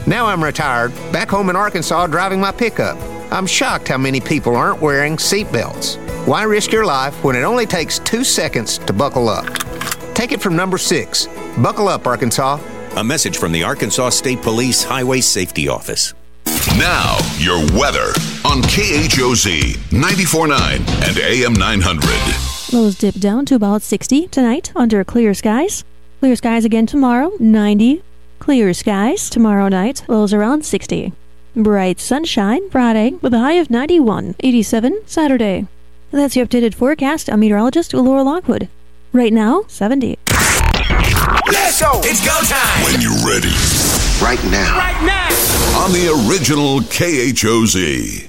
Now I'm retired, back home in Arkansas driving my pickup. I'm shocked how many people aren't wearing seat belts. Why risk your life when it only takes 2 seconds to buckle up? Take it from number 6. Buckle up, Arkansas. A message from the Arkansas State Police Highway Safety Office. Now, your weather on KHOZ 94.9 and AM 900. Lows dip down to about 60 tonight under clear skies. Clear skies again tomorrow, 90. Clear skies tomorrow night, lows around 60. Bright sunshine Friday with a high of 91, 87 Saturday. That's your updated forecast. I'm meteorologist Laura Lockwood. Right now, 70. Let's go! It's go time! When you're ready. Right now. Right now! On the original KHOZ.